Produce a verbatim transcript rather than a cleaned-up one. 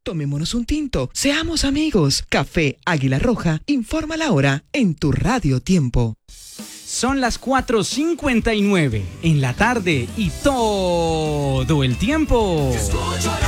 Tomémonos un tinto, seamos amigos. Café Águila Roja, informa la hora en tu Radio Tiempo. Son las cuatro cincuenta y nueve en la tarde y todo el tiempo.